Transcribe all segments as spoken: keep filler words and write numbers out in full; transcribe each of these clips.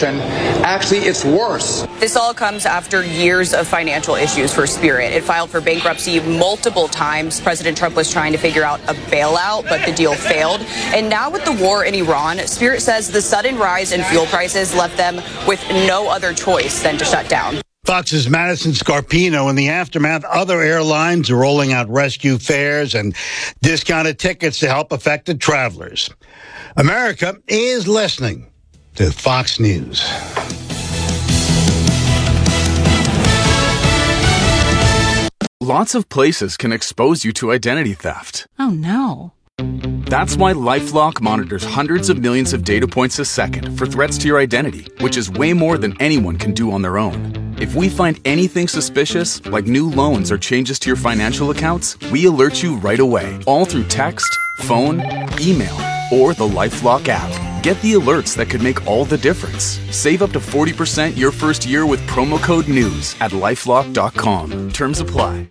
direction. Actually, it's worse. This all comes after years of financial issues for Spirit. It filed for bankruptcy multiple times. President Trump was trying to figure out a bailout, but the deal failed. And now with the war in Iran, Spirit says the sudden rise in fuel prices left them with no other choice than to shut down. Fox's Madison Scarpino. In the aftermath, other airlines are rolling out rescue fares and discounted tickets to help affected travelers. America is listening to Fox News. Lots of places can expose you to identity theft. Oh, no. That's why LifeLock monitors hundreds of millions of data points a second for threats to your identity, which is way more than anyone can do on their own. If we find anything suspicious, like new loans or changes to your financial accounts, we alert you right away, all through text, phone, email, or the LifeLock app. Get the alerts that could make all the difference. Save up to forty percent your first year with promo code NEWS at lifelock dot com. Terms apply.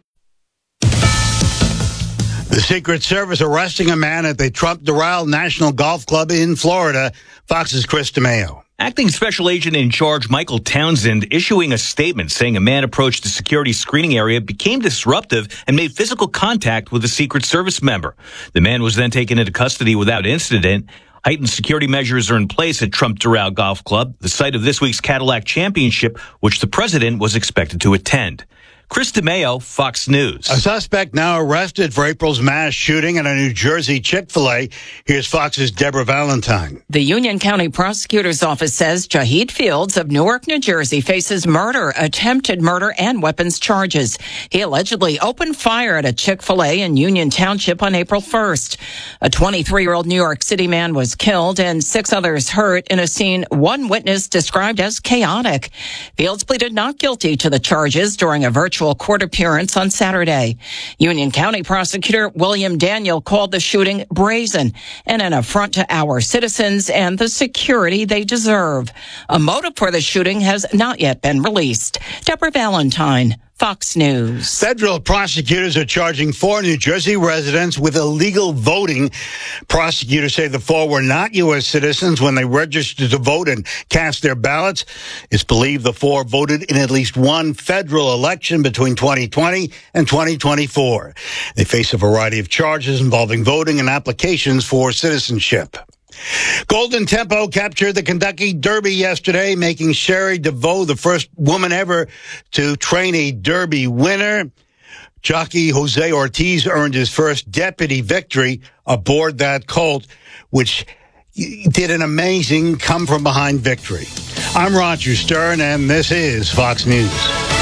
The Secret Service arresting a man at the Trump Doral National Golf Club in Florida. Fox's Chris DeMeo. Acting Special Agent in Charge Michael Townsend issuing a statement saying a man approached the security screening area, became disruptive, and made physical contact with a Secret Service member. The man was then taken into custody without incident. Heightened security measures are in place at Trump Doral Golf Club, the site of this week's Cadillac Championship, which the president was expected to attend. Chris DeMeo, Fox News. A suspect now arrested for April's mass shooting at a New Jersey Chick-fil-A. Here's Fox's Deborah Valentine. The Union County Prosecutor's Office says Jaheed Fields of Newark, New Jersey faces murder, attempted murder, and weapons charges. He allegedly opened fire at a Chick-fil-A in Union Township on April first. A twenty-three-year-old New York City man was killed and six others hurt in a scene one witness described as chaotic. Fields pleaded not guilty to the charges during a virtual court appearance on Saturday. Union County Prosecutor William Daniel called the shooting brazen and an affront to our citizens and the security they deserve. A motive for the shooting has not yet been released. Deborah Valentine, Fox News. Federal prosecutors are charging four New Jersey residents with illegal voting. Prosecutors say the four were not U S citizens when they registered to vote and cast their ballots. It's believed the four voted in at least one federal election between twenty twenty and twenty twenty-four. They face a variety of charges involving voting and applications for citizenship. Golden Tempo captured the Kentucky Derby yesterday, making Sherry DeVoe the first woman ever to train a Derby winner. Jockey Jose Ortiz earned his first deputy victory aboard that colt, which did an amazing come-from-behind victory. I'm Roger Stern, and this is Fox News.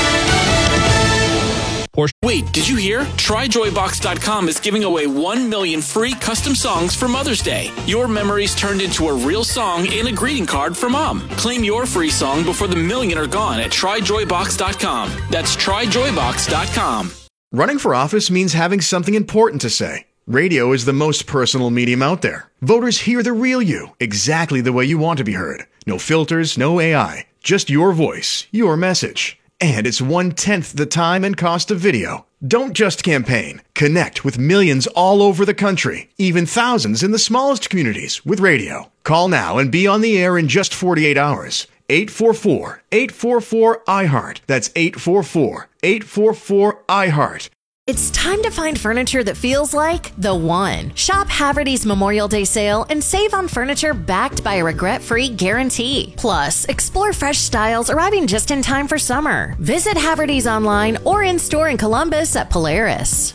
Wait, did you hear? Try Joy Box dot com is giving away one million free custom songs for Mother's Day. Your memories turned into a real song in a greeting card for Mom. Claim your free song before the million are gone at Try Joy Box dot com. That's Try Joy Box dot com. Running for office means having something important to say. Radio is the most personal medium out there. Voters hear the real you, exactly the way you want to be heard. No filters, no A I, just your voice, your message. And it's one-tenth the time and cost of video. Don't just campaign. Connect with millions all over the country, even thousands in the smallest communities with radio. Call now and be on the air in just forty-eight hours. eight four four, eight four four, I heart. That's eight four four, eight four four, I heart. It's time to find furniture that feels like the one. Shop Haverty's Memorial Day sale and save on furniture backed by a regret-free guarantee. Plus, explore fresh styles arriving just in time for summer. Visit Haverty's online or in-store in Columbus at Polaris.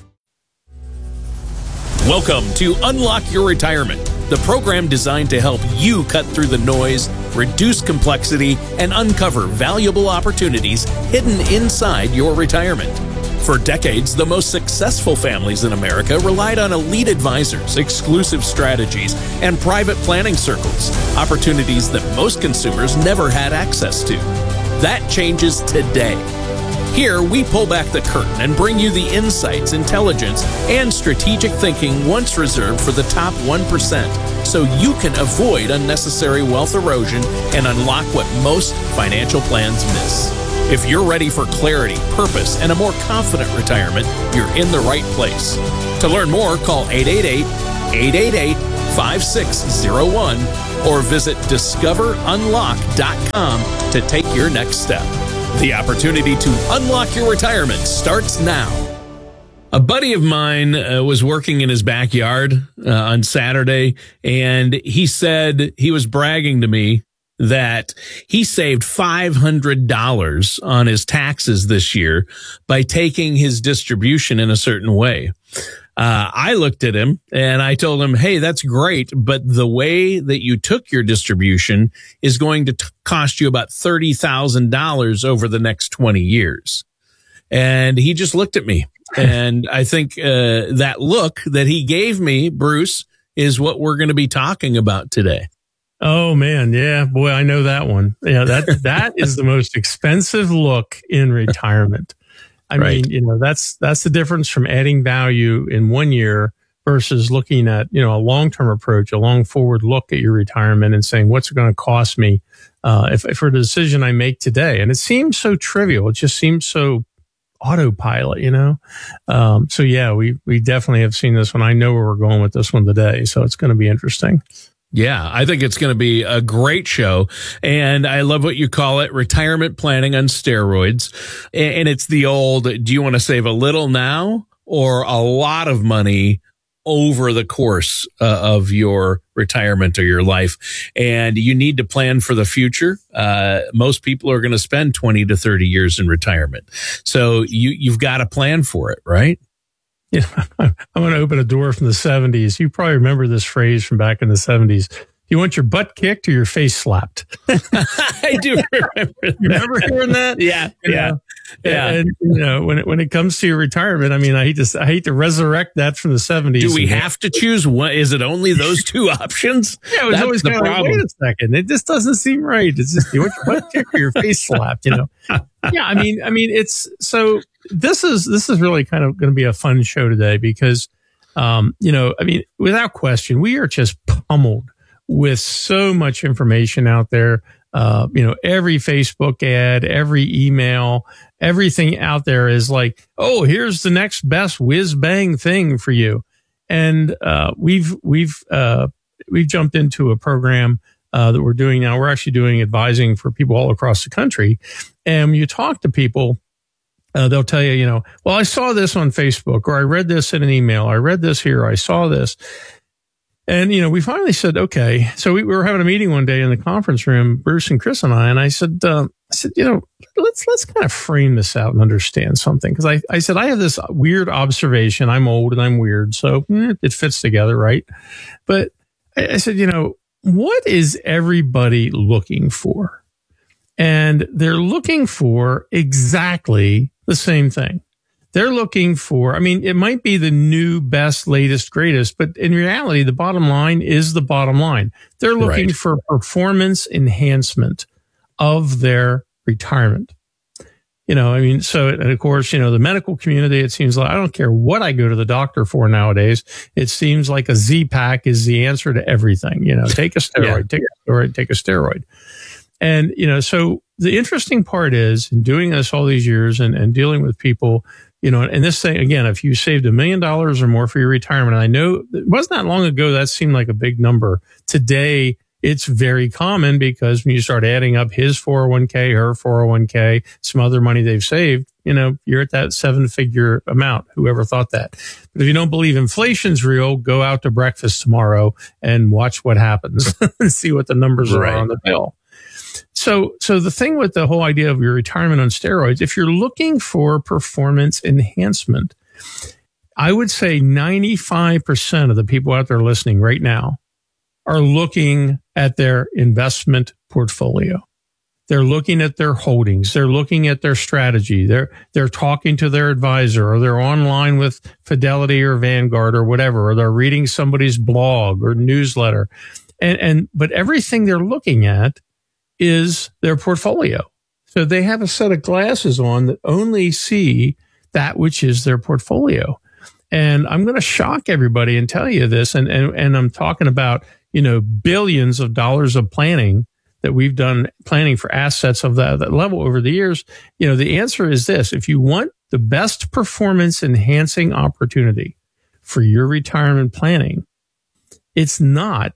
Welcome to Unlock Your Retirement, the program designed to help you cut through the noise, reduce complexity, and uncover valuable opportunities hidden inside your retirement. For decades, the most successful families in America relied on elite advisors, exclusive strategies, and private planning circles, opportunities that most consumers never had access to. That changes today. Here, we pull back the curtain and bring you the insights, intelligence, and strategic thinking once reserved for the top one percent, so you can avoid unnecessary wealth erosion and unlock what most financial plans miss. If you're ready for clarity, purpose, and a more confident retirement, you're in the right place. To learn more, call eight eight eight, eight eight eight, five six zero one or visit discover unlock dot com to take your next step. The opportunity to unlock your retirement starts now. A buddy of mine uh, was working in his backyard uh, on Saturday, and he said he was bragging to me that he saved five hundred dollars on his taxes this year by taking his distribution in a certain way. Uh, I looked at him and I told him, hey, that's great, but the way that you took your distribution is going to t- cost you about thirty thousand dollars over the next twenty years. And he just looked at me. And I think uh, that look that he gave me, Bruce, is what we're going to be talking about today. Oh, man. Yeah, boy, I know that one. Yeah, that that is the most expensive look in retirement. I right. mean, you know, that's that's the difference from adding value in one year versus looking at, you know, a long-term approach, a long forward look at your retirement and saying, what's it going to cost me uh, if, if for the decision I make today? And it seems so trivial. It just seems so autopilot, you know? Um, so yeah, we, we definitely have seen this one. I know where we're going with this one today. So it's going to be interesting. Yeah, I think it's going to be a great show. And I love what you call it, retirement planning on steroids. And it's the old, do you want to save a little now or a lot of money over the course uh, of your retirement or your life? And you need to plan for the future. Uh, most people are going to spend twenty to thirty years in retirement. So you, you've got to plan for it, right? Yeah, I'm going to open a door from the seventies. You probably remember this phrase from back in the seventies. You want your butt kicked or your face slapped? I do remember that. You remember hearing that? Yeah, you yeah, know? yeah. And, you know, when it, when it comes to your retirement, I mean, I hate to I hate to resurrect that from the seventies. Do we have to choose one? Is it only those two options? Yeah, it was That's always the kind of like, problem. wait a second, it just doesn't seem right. It's just you want your butt kicked or your face slapped, you know? Yeah, I mean, I mean, it's so. This is this is really kind of going to be a fun show today because, um, you know, I mean, without question, we are just pummeled with so much information out there. Uh, you know, every Facebook ad, every email, everything out there is like, oh, here's the next best whiz bang thing for you. And uh, we've we've uh, we've jumped into a program uh, that we're doing now. We're actually doing advising for people all across the country, and when you talk to people. Uh, they'll tell you, you know, well, I saw this on Facebook or I read this in an email. I read this here. I saw this. And, you know, we finally said, okay. So we, we were having a meeting one day in the conference room, Bruce and Chris and I, and I said, uh, I said, you know, let's, let's kind of frame this out and understand something. Cause I, I said, I have this weird observation. I'm old and I'm weird. So eh, it fits together. Right. But I, I said, you know, what is everybody looking for? And they're looking for exactly the same thing. They're looking for, I mean, it might be the new, best, latest, greatest, but in reality, the bottom line is the bottom line. They're looking right. for performance enhancement of their retirement. You know, I mean, so, and of course, you know, the medical community, it seems like, I don't care what I go to the doctor for nowadays. It seems like a Z-Pack is the answer to everything. You know, take a steroid, yeah. take a steroid, take a steroid. And, you know, so the interesting part is in doing this all these years and, and dealing with people, you know, and this thing, again, if you saved a million dollars or more for your retirement, and I know it wasn't that long ago, that seemed like a big number. Today, it's very common because when you start adding up his four oh one k, her four oh one k, some other money they've saved, you know, you're at that seven figure amount. Whoever thought that? But if you don't believe inflation's real, go out to breakfast tomorrow and watch what happens and see what the numbers right. are on the bill. So, so the thing with the whole idea of your retirement on steroids, if you're looking for performance enhancement, I would say ninety-five percent of the people out there listening right now are looking at their investment portfolio. They're looking at their holdings. They're looking at their strategy. They're, they're talking to their advisor, or they're online with Fidelity or Vanguard or whatever, or they're reading somebody's blog or newsletter. And, and, but everything they're looking at is their portfolio. So they have a set of glasses on that only see that which is their portfolio. And I'm going to shock everybody and tell you this. And, and, and I'm talking about, you know, billions of dollars of planning that we've done planning for assets of that, that level over the years. You know, the answer is this. If you want the best performance enhancing opportunity for your retirement planning, it's not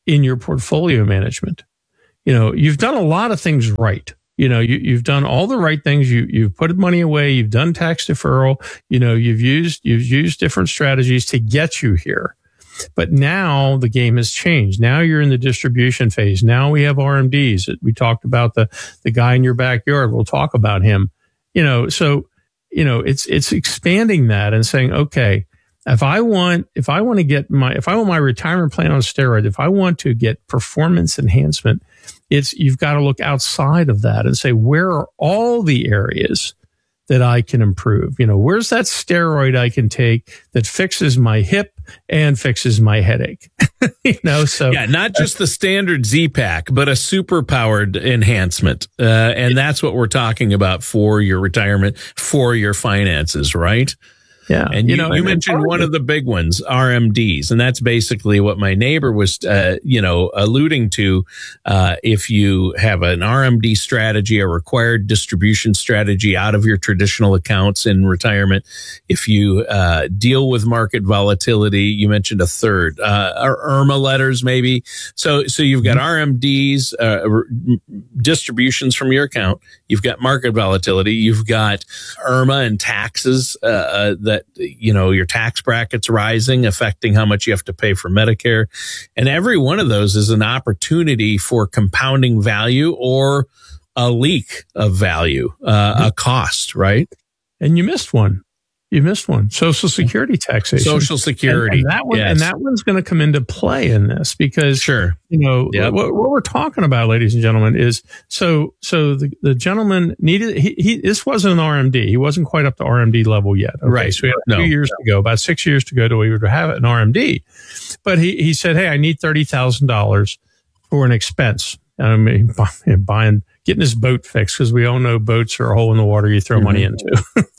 in your portfolio management. You know, you've done a lot of things right. You know, you, you've done all the right things. You, you've put money away. You've done tax deferral. You know, you've used, you've used different strategies to get you here. But now the game has changed. Now you're in the distribution phase. Now we have R M Ds. We talked about the, the guy in your backyard. We'll talk about him. You know, so, you know, it's, it's expanding that and saying, okay, if I want, if I want to get my, if I want my retirement plan on steroids, if I want to get performance enhancement, it's, you've got to look outside of that and say, where are all the areas that I can improve? You know, where's that steroid I can take that fixes my hip and fixes my headache? You know, so yeah, not just the standard Z-Pack, but a super powered enhancement. Uh, and that's what we're talking about for your retirement, for your finances, right? Yeah. And you, you know, you mentioned one of the big ones, R M Ds, and that's basically what my neighbor was, uh, you know, alluding to. Uh, if you have an R M D strategy, a required distribution strategy out of your traditional accounts in retirement, if you uh, deal with market volatility, you mentioned a third, uh, or I R M A letters maybe. So, so you've got R M Ds, uh, distributions from your account. You've got market volatility. You've got I R M A and taxes uh, uh, that. You know, your tax bracket's rising, affecting how much you have to pay for Medicare. And every one of those is an opportunity for compounding value or a leak of value, uh, mm-hmm. a cost, right? And you missed one. You missed one. Social Security taxation. Social Security. And, and that one, yes. and that one's going to come into play in this because, sure. you know, yep. what, what we're talking about, ladies and gentlemen, is so, so the, the gentleman needed, he, he, this wasn't an R M D. He wasn't quite up to R M D level yet. Okay? Right. So we had no. two years to go, about six years to go to we would have an R M D. But he, he said, hey, I need thirty thousand dollars for an expense. I mean, buying, getting his boat fixed, because we all know boats are a hole in the water you throw mm-hmm. money into.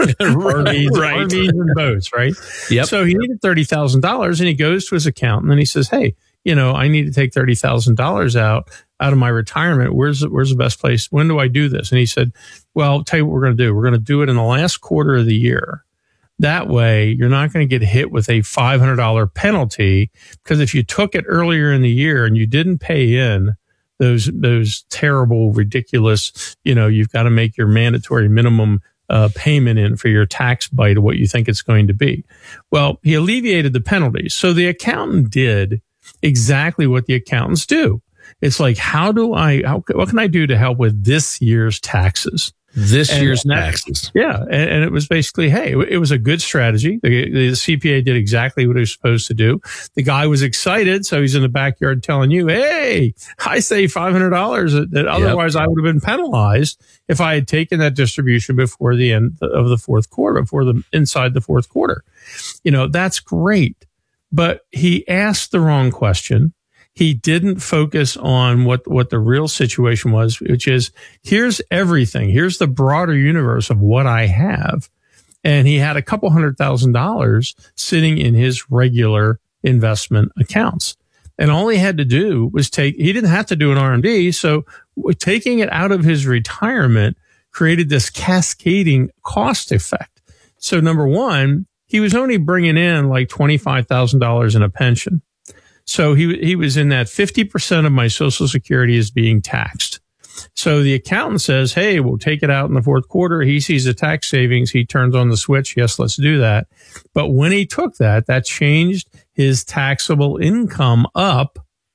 R Vs, right. R Vs and boats, right? Yep. So he needed thirty thousand dollars and he goes to his accountant and he says, hey, you know, I need to take thirty thousand dollars out, out of my retirement. Where's, where's the best place? When do I do this? And he said, well, I'll tell you what we're going to do. We're going to do it in the last quarter of the year. That way, you're not going to get hit with a five hundred dollars penalty, because if you took it earlier in the year and you didn't pay in those those terrible, ridiculous, you know, you've got to make your mandatory minimum uh, payment in for your tax bite of what you think it's going to be. Well, he alleviated the penalties. So the accountant did exactly what the accountants do. It's like, how do I, how, what can I do to help with this year's taxes? This and year's that, taxes. Yeah. And, and it was basically, hey, it, it was a good strategy. The, the C P A did exactly what he was supposed to do. The guy was excited. So he's in the backyard telling you, hey, I saved five hundred dollars that, that otherwise yep. I would have been penalized if I had taken that distribution before the end of the fourth quarter, before the inside the fourth quarter. You know, that's great. But he asked the wrong question. He didn't focus on what, what the real situation was, which is, here's everything. Here's the broader universe of what I have. And he had a couple hundred thousand dollars sitting in his regular investment accounts. And all he had to do was take, he didn't have to do an R M D. So taking it out of his retirement created this cascading cost effect. So number one, he was only bringing in like twenty-five thousand dollars in a pension. So he he was in that fifty percent of my Social Security is being taxed. So the accountant says, hey, we'll take it out in the fourth quarter. He sees the tax savings. He turns on the switch. Yes, let's do that. But when he took that, that changed his taxable income up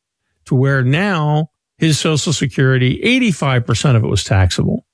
to where now his Social Security, eighty-five percent of it was taxable.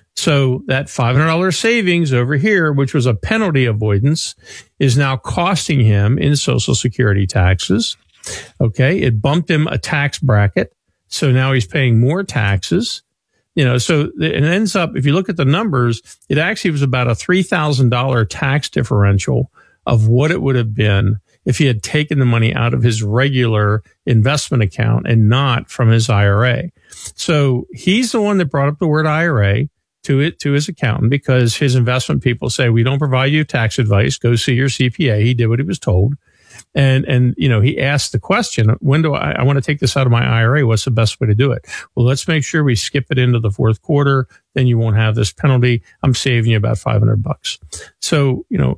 So that five hundred dollars savings over here, which was a penalty avoidance, is now costing him in Social Security taxes. Okay. It bumped him a tax bracket. So now he's paying more taxes, you know, so it ends up, if you look at the numbers, it actually was about a three thousand dollars tax differential of what it would have been if he had taken the money out of his regular investment account and not from his I R A. So he's the one that brought up the word I R A to it, to his accountant, because his investment people say, we don't provide you tax advice. Go see your C P A. He did what he was told. And, and, you know, he asked the question, when do I, I want to take this out of my I R A? What's the best way to do it? Well, let's make sure we skip it into the fourth quarter. Then you won't have this penalty. I'm saving you about five hundred bucks. So, you know,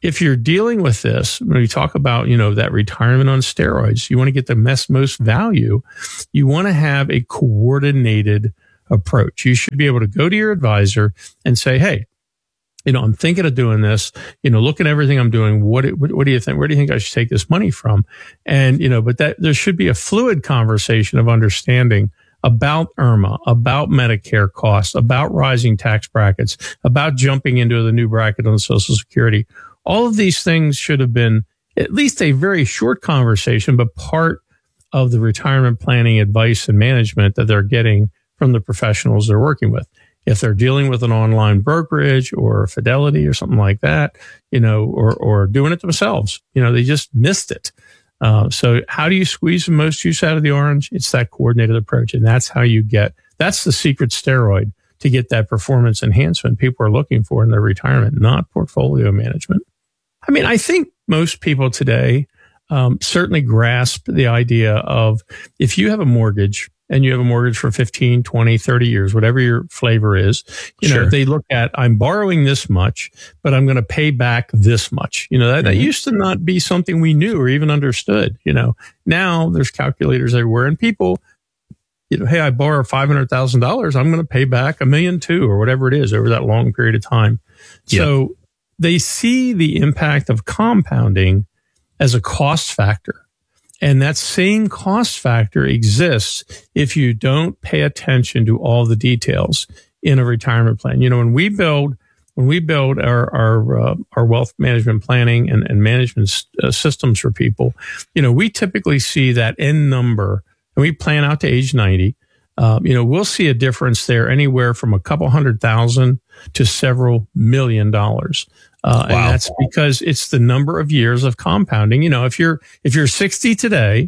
if you're dealing with this, when we talk about, you know, that retirement on steroids, you want to get the most, most value. You want to have a coordinated approach. You should be able to go to your advisor and say, hey, you know, I'm thinking of doing this, you know, look at everything I'm doing. What, what, what do you think? Where do you think I should take this money from? And, you know, but that there should be a fluid conversation of understanding about I R M A, about Medicare costs, about rising tax brackets, about jumping into the new bracket on Social Security. All of these things should have been at least a very short conversation, but part of the retirement planning advice and management that they're getting from the professionals they're working with. If they're dealing with an online brokerage or Fidelity or something like that, you know, or, or doing it themselves, you know, they just missed it. Uh, so how do you squeeze the most juice out of the orange? It's that coordinated approach. And that's how you get, that's the secret steroid to get that performance enhancement people are looking for in their retirement, not portfolio management. I mean, I think most people today um, certainly grasp the idea of if you have a mortgage and you have a mortgage for fifteen, twenty, thirty years, whatever your flavor is, you know, Sure. they look at, I'm borrowing this much, but I'm going to pay back this much. You know, that, that used to not be something we knew or even understood. You know, now there's calculators everywhere and people, you know, hey, I borrow five hundred thousand dollars. I'm going to pay back a million two or whatever it is over that long period of time. Yep. So they see the impact of compounding as a cost factor. And that same cost factor exists if you don't pay attention to all the details in a retirement plan. You know, when we build, when we build our, our, uh, our wealth management planning and, and management uh, systems for people, you know, we typically see that end number and we plan out to age ninety. Um, you know, we'll see a difference there anywhere from a couple hundred thousand to several million dollars. Uh, Wow. and that's because it's the number of years of compounding. You know, if you're, if you're sixty today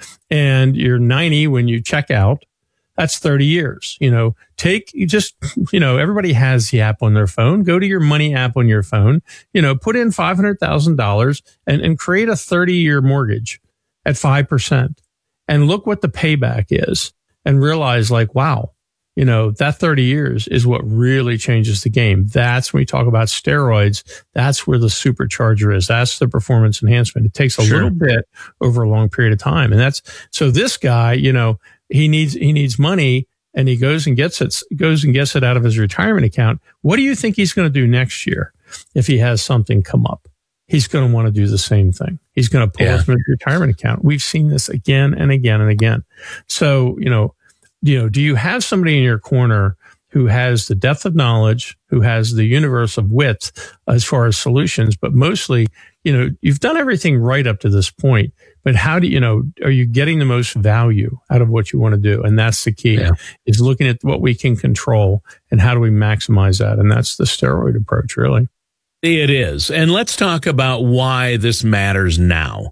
and you're ninety when you check out, that's thirty years. You know, take, you just, you know, everybody has the app on their phone. Go to your money app on your phone, you know, put in five hundred thousand dollars and, and create a thirty year mortgage at five percent and look what the payback is and realize like, wow, you know, that thirty years is what really changes the game. That's when we talk about steroids. That's where the supercharger is. That's the performance enhancement. It takes a Sure. little bit over a long period of time. And that's, so this guy, you know, he needs, he needs money and he goes and gets it, goes and gets it out of his retirement account. What do you think he's going to do next year if he has something come up? He's going to want to do the same thing. He's going to pull Yeah. it from his retirement account. We've seen this again and again and again. So, you know, you know, do you have somebody in your corner who has the depth of knowledge, who has the universe of wit as far as solutions, but mostly, you know, you've done everything right up to this point, but how do you know, are you getting the most value out of what you want to do? And that's the key Yeah. is looking at what we can control and how do we maximize that? And that's the steroid approach, really. It is. And let's talk about why this matters now.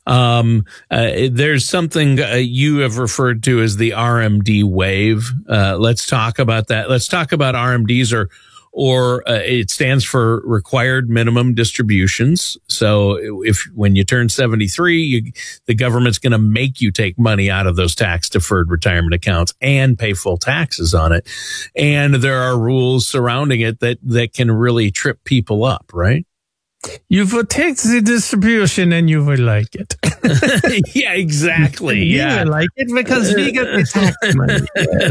Um, uh, there's something uh, you have referred to as the R M D wave. Uh, let's talk about that. Let's talk about R M Ds or, or uh, it stands for required minimum distributions. So if when you turn seventy-three, you, the government's going to make you take money out of those tax deferred retirement accounts and pay full taxes on it. And there are rules surrounding it that, that can really trip people up, right? You will take the distribution and you will like it. Yeah, exactly. Yeah. You will like it because we get the tax money.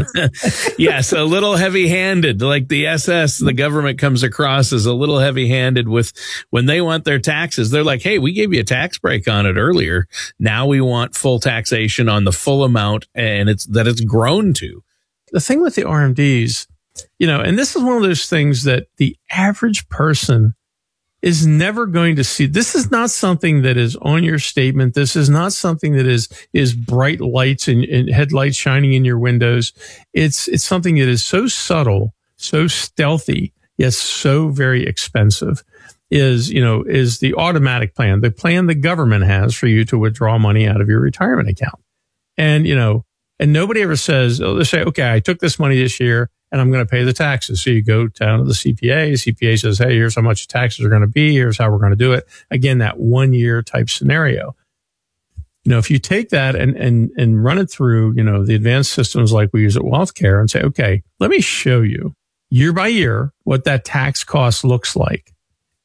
Yes. Yes, a little heavy-handed, like the S S, the government comes across as a little heavy-handed with when they want their taxes. They're like, hey, we gave you a tax break on it earlier. Now we want full taxation on the full amount and it's that it's grown to. The thing with the R M Ds, you know, and this is one of those things that the average person is never going to see. This is not something that is on your statement. This is not something that is, is bright lights and, and headlights shining in your windows. It's, it's something that is so subtle, so stealthy, yet so very expensive is, you know, is the automatic plan, the plan the government has for you to withdraw money out of your retirement account. And, you know, and nobody ever says, oh, they say, okay, I took this money this year and I'm going to pay the taxes. So you go down to the C P A. C P A says, hey, here's how much taxes are going to be. Here's how we're going to do it. Again, that one year type scenario. You know, if you take that and, and, and run it through, you know, the advanced systems like we use at WealthCare and say, okay, let me show you year by year what that tax cost looks like.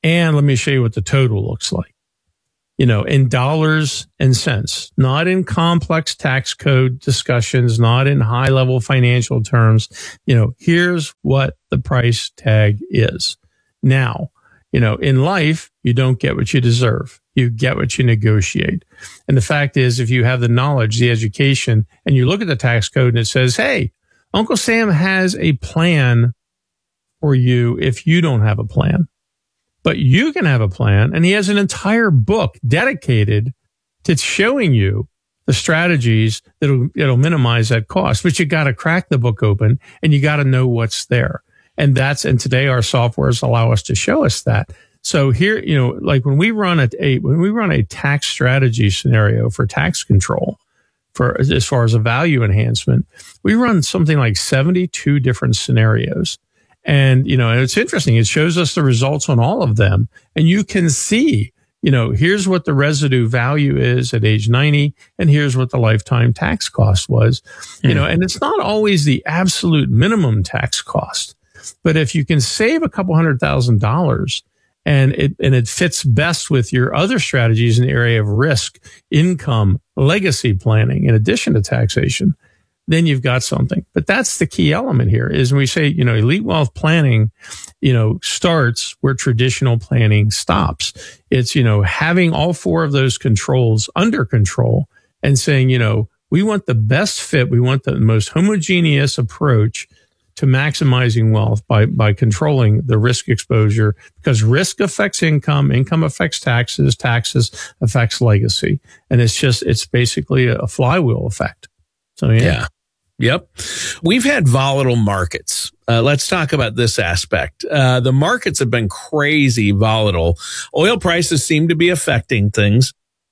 And let me show you what the total looks like. You know, in dollars and cents, not in complex tax code discussions, not in high level financial terms. You know, here's what the price tag is. Now, you know, in life, you don't get what you deserve. You get what you negotiate. And the fact is, if you have the knowledge, the education, and you look at the tax code and it says, hey, Uncle Sam has a plan for you if you don't have a plan. But you can have a plan, and he has an entire book dedicated to showing you the strategies that'll, that'll minimize that cost. But you got to crack the book open, and you got to know what's there. And that's, and today our softwares allow us to show us that. So here, you know, like when we run a, a when we run a tax strategy scenario for tax control, for as far as a value enhancement, we run something like seventy-two different scenarios. And, you know, and it's interesting. It shows us the results on all of them. And you can see, you know, here's what the residue value is at age ninety, and here's what the lifetime tax cost was, you know, and it's not always the absolute minimum tax cost. But if you can save a couple hundred thousand dollars and it, and it fits best with your other strategies in the area of risk, income, legacy planning, in addition to taxation, then you've got something. But that's the key element here is when we say, you know, elite wealth planning, you know, starts where traditional planning stops. It's, you know, having all four of those controls under control and saying, you know, we want the best fit. We want the most homogeneous approach to maximizing wealth by, by controlling the risk exposure, because risk affects income, income affects taxes, taxes affects legacy. And it's just, it's basically a flywheel effect. So, yeah. yeah. Yep. We've had volatile markets. Uh, let's talk about this aspect. Uh, the markets have been crazy volatile. Oil prices seem to be affecting things.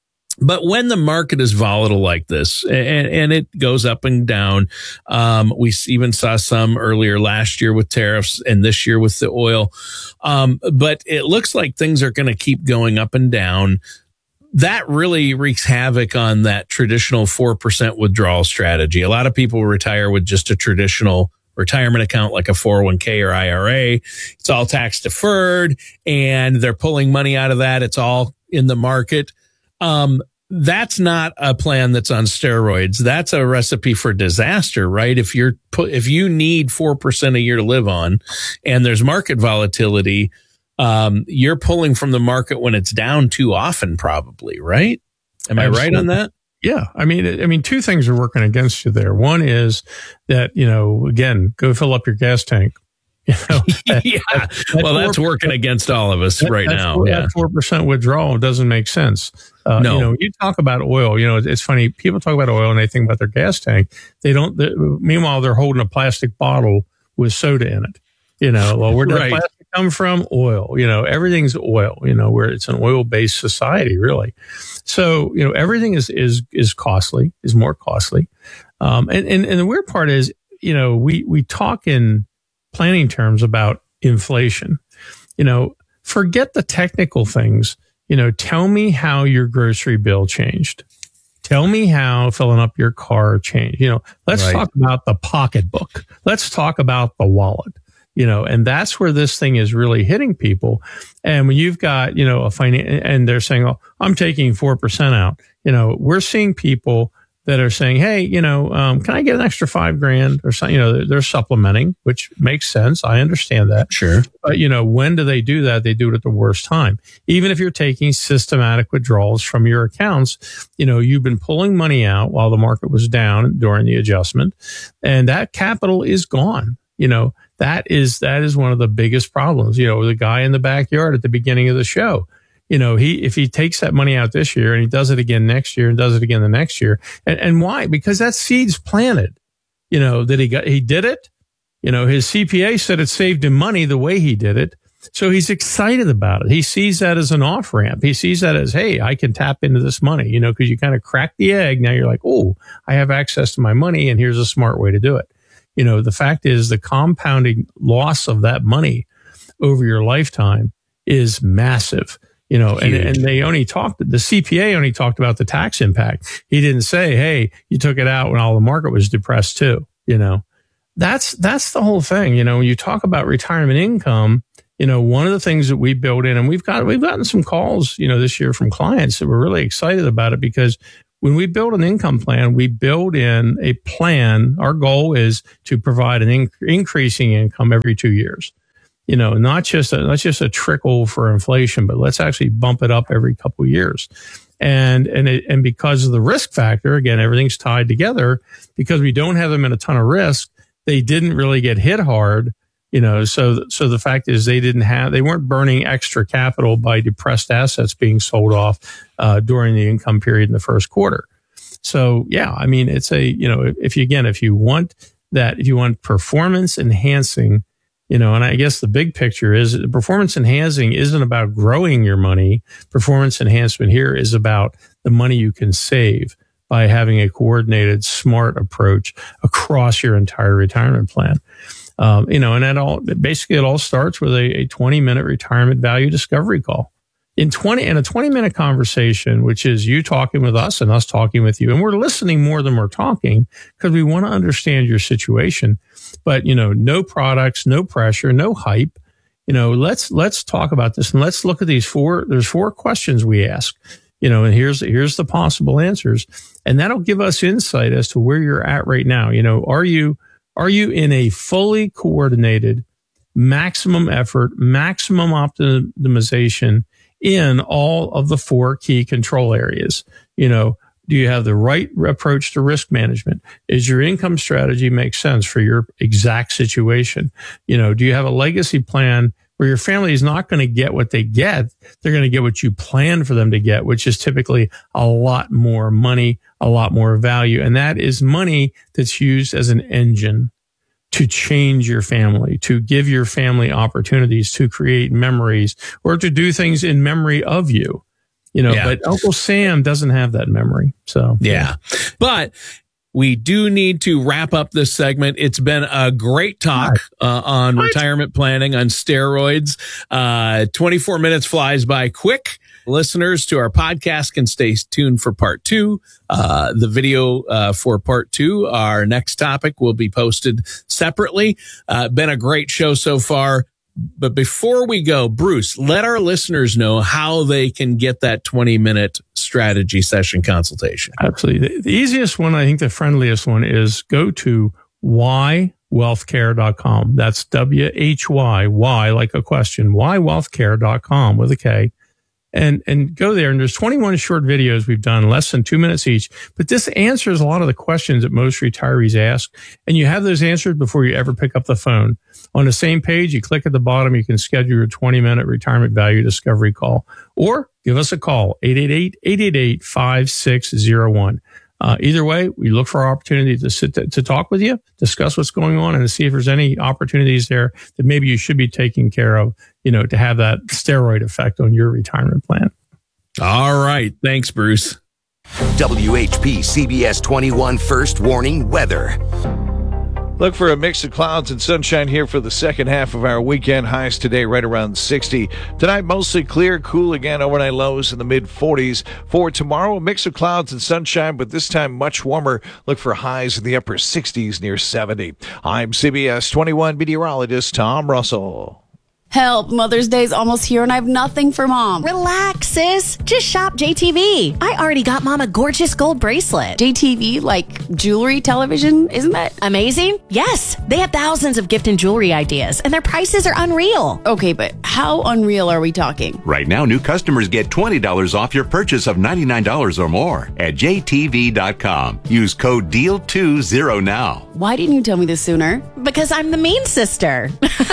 But when the market is volatile like this, and, and it goes up and down, um, we even saw some earlier last year with tariffs and this year with the oil. Um, but it looks like things are going to keep going up and down. That really wreaks havoc on that traditional four percent withdrawal strategy. A lot of people retire with just a traditional retirement account like a four oh one k or I R A. It's all tax deferred and they're pulling money out of that. It's all in the market. Um, that's not a plan that's on steroids. That's a recipe for disaster, right? If you're put, if you need four percent a year to live on and there's market volatility, um, you're pulling from the market when it's down too often, probably, right? Am I right on that? Yeah. I mean, I mean, two things are working against you there. One is that, you know, again, go fill up your gas tank. You know, that, yeah. That, that well, that's working against all of us that, right now. four, yeah. That four percent withdrawal doesn't make sense. Uh, no. You know, you talk about oil, you know, it's funny. People talk about oil and they think about their gas tank. They don't, they, meanwhile, they're holding a plastic bottle with soda in it. You know, well, where does right. plastic come from? Oil. You know, everything's oil, you know, where it's an oil based society, really. So, you know, everything is, is, is costly, is more costly. Um, and, and, and the weird part is, you know, we, we talk in planning terms about inflation. You know, forget the technical things. You know, tell me how your grocery bill changed. Tell me how filling up your car changed. You know, let's right. talk about the pocketbook. Let's talk about the wallet. You know, and that's where this thing is really hitting people. And when you've got, you know, a finance, and they're saying, oh, I'm taking four percent out. You know, we're seeing people that are saying, hey, you know, um, can I get an extra five grand or something? You know, they're, they're supplementing, which makes sense. I understand that. Sure. But, you know, when do they do that? They do it at the worst time. Even if you're taking systematic withdrawals from your accounts, you know, you've been pulling money out while the market was down during the adjustment, and that capital is gone. You know, that is, that is one of the biggest problems. You know, the guy in the backyard at the beginning of the show, you know, he, if he takes that money out this year and he does it again next year and does it again the next year. And, and why? Because that seed's planted, you know, that he got, he did it. You know, his C P A said it saved him money the way he did it. So he's excited about it. He sees that as an off ramp. He sees that as, hey, I can tap into this money, you know, because you kind of crack the egg. Now you're like, oh, I have access to my money and here's a smart way to do it. You know, the fact is the compounding loss of that money over your lifetime is massive. You know, and, and they only talked, the C P A only talked about the tax impact. He didn't say, hey, you took it out when all the market was depressed too. You know, that's, that's the whole thing. You know, when you talk about retirement income, you know, one of the things that we built in, and we've got, we've gotten some calls, you know, this year from clients that were really excited about it, because when we build an income plan, we build in a plan. Our goal is to provide an inc- increasing income every two years. You know, not just a, not just a trickle for inflation, but let's actually bump it up every couple of years. And, and, it, and because of the risk factor, again, everything's tied together, because we don't have them in a ton of risk. They didn't really get hit hard. You know, so, so the fact is they didn't have, they weren't burning extra capital by depressed assets being sold off, uh, during the income period in the first quarter. So, yeah, I mean, it's a, you know, if you, again, if you want that, if you want performance enhancing, you know, and I guess the big picture is performance enhancing isn't about growing your money. Performance enhancement here is about the money you can save by having a coordinated, smart approach across your entire retirement plan. Um, you know, and that all, basically it all starts with a, a twenty minute retirement value discovery call. In twenty, in a twenty minute conversation, which is you talking with us and us talking with you, and we're listening more than we're talking, because we want to understand your situation. But, you know, no products, no pressure, no hype. You know, let's, let's talk about this, and let's look at these four, there's four questions we ask, you know, and here's, here's the possible answers. And that'll give us insight as to where you're at right now. You know, are you, Are you in a fully coordinated, maximum effort, maximum optimization in all of the four key control areas? You know, do you have the right approach to risk management? Is your income strategy make sense for your exact situation? You know, do you have a legacy plan where your family is not going to get what they get? They're going to get what you plan for them to get, which is typically a lot more money, a lot more value. And that is money that's used as an engine to change your family, to give your family opportunities, to create memories, or to do things in memory of you. You know, Yeah. but Uncle Sam doesn't have that memory. So, Yeah. But we do need to wrap up this segment. It's been a great talk uh, on What? retirement planning on steroids. Uh, twenty-four minutes flies by quick. Listeners to our podcast can stay tuned for part two. Uh, the video uh, for part two, our next topic, will be posted separately. Uh, been a great show so far. But before we go, Bruce, let our listeners know how they can get that twenty minute strategy session consultation. absolutely. The, the easiest one, I think the friendliest one, is go to why wealth care dot com. That's W H Y, Y like a question, why wealth care dot com with a K. And, and go there. And there's twenty-one short videos we've done, less than two minutes each. But this answers a lot of the questions that most retirees ask. And you have those answered before you ever pick up the phone. On the same page, you click at the bottom, you can schedule your twenty minute retirement value discovery call, or give us a call, eight eight eight, eight eight eight, five six zero one. Uh, either way, we look for our opportunity to sit to, to talk with you, discuss what's going on, and to see if there's any opportunities there that maybe you should be taking care of, you know, to have that steroid effect on your retirement plan. All right. Thanks, Bruce. W H P C B S twenty-one First Warning Weather. Look for a mix of clouds and sunshine here for the second half of our weekend. Highs today right around sixty. Tonight, mostly clear, cool again. Overnight lows in the mid forties. For tomorrow, a mix of clouds and sunshine, but this time much warmer. Look for highs in the upper sixties near seventy. I'm C B S twenty-one meteorologist Tom Russell. Help, Mother's Day's almost here and I have nothing for Mom. Relax, sis. Just shop J T V. I already got Mom a gorgeous gold bracelet. J T V, like jewelry, television, isn't that amazing? Yes. They have thousands of gift and jewelry ideas, and their prices are unreal. Okay, but how unreal are we talking? Right now, new customers get twenty dollars off your purchase of ninety-nine dollars or more at J T V dot com. Use code D E A L twenty now. Why didn't you tell me this sooner? Because I'm the mean sister.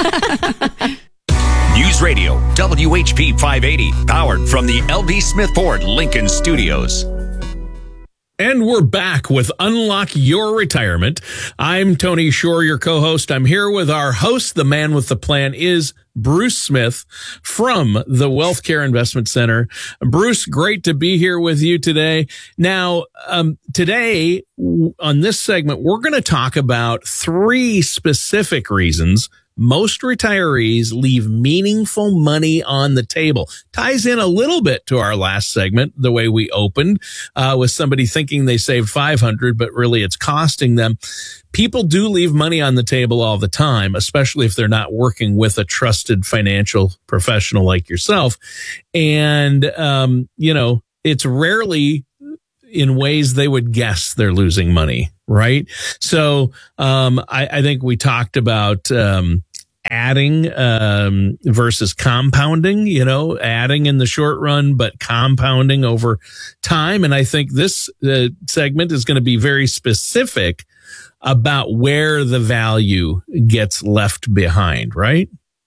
News Radio, W H P five eighty, powered from the L B Smith Ford Lincoln Studios. And we're back with Unlock Your Retirement. I'm Tony Shore, your co-host. I'm here with our host. The man with the plan is Bruce Smith from the Wealth Care Investment Center. Bruce, great to be here with you today. Now, um, today on this segment, we're going to talk about three specific reasons most retirees leave meaningful money on the table. Ties in a little bit to our last segment, the way we opened, uh, with somebody thinking they saved five hundred, but really it's costing them. People do leave money on the table all the time, especially if they're not working with a trusted financial professional like yourself. And, um, you know, it's rarely in ways they would guess they're losing money, right? So um, I, I think we talked about um, adding um, versus compounding, you know, adding in the short run, but compounding over time. And I think this uh, segment is going to be very specific about where the value gets left behind, right?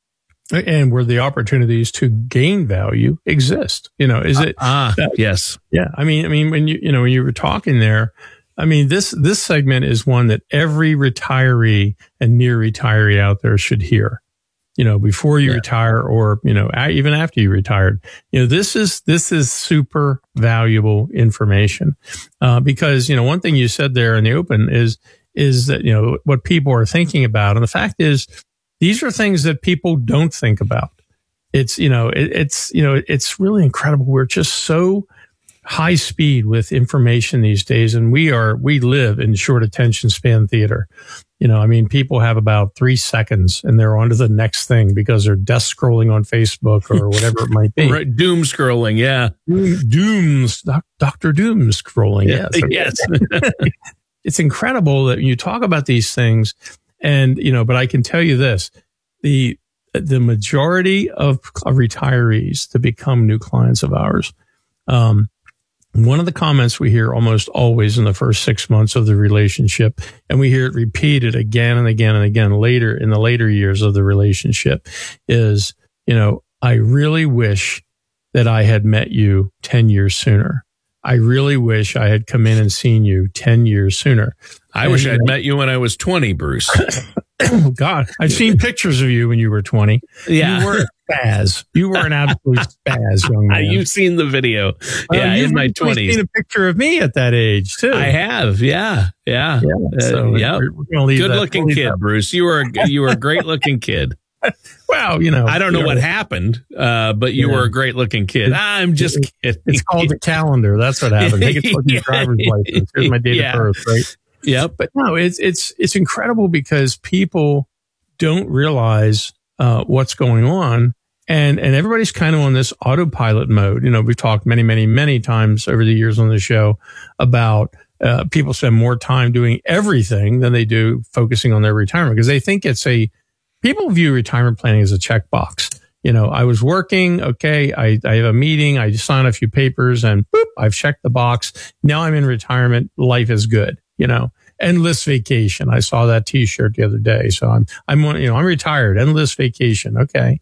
And where the opportunities to gain value exist. You know, is it? Ah, uh, yes. Yeah. I mean, I mean, when you, you know, when you were talking there, I mean, this, this segment is one that every retiree and near retiree out there should hear, you know, before you yeah. retire or, you know, even after you retired. You know, this is, this is super valuable information. Uh, because, you know, one thing you said there in the open is, is that, you know, what people are thinking about. And the fact is, these are things that people don't think about. It's, you know, it, it's, you know, it's really incredible. We're just so high speed with information these days. And we are, we live in short attention span theater. You know, I mean, people have about three seconds and they're on to the next thing because they're desk scrolling on Facebook or whatever it might be. Right. Doom scrolling. Yeah. Doom, dooms, doc, Doctor Doom scrolling. Yeah, yes. yes. It's incredible that you talk about these things. And, you know, but I can tell you this, the, the majority of, of retirees to become new clients of ours, um, one of the comments we hear almost always in the first six months of the relationship, and we hear it repeated again and again and again later in the later years of the relationship is, you know, I really wish that I had met you ten years sooner. I really wish I had come in and seen you ten years sooner. I and, wish I'd met you when I was twenty, Bruce. Oh, God. I've seen pictures of you when you were twenty. Yeah. You were a spaz. You were an absolute spaz, young man. You've seen the video. Uh, yeah, you've in my twenties. You've seen a picture of me at that age, too. I have. Yeah. Yeah. yeah so uh, yep. we're, we're gonna leave Good that, looking we'll kid, that. Bruce. You were, a, you were a great looking kid. Well, you know. I don't know you what know, happened, uh, but you yeah. were a great looking kid. It, I'm just it, kidding. It's called the calendar. That's what happened. They get to look at your driver's license. Here's my date yeah. of birth, right? Yep. But no, it's, it's, it's incredible because people don't realize, uh, what's going on. And, and everybody's kind of on this autopilot mode. You know, we've talked many, many, many times over the years on the show about, uh, people spend more time doing everything than they do focusing on their retirement because they think it's a, people view retirement planning as a checkbox. You know, I was working. Okay. I, I have a meeting. I just signed a few papers and boop, I've checked the box. Now I'm in retirement. Life is good, you know. Endless vacation. I saw that T-shirt the other day. So I'm, I'm, you know, I'm retired. Endless vacation. Okay.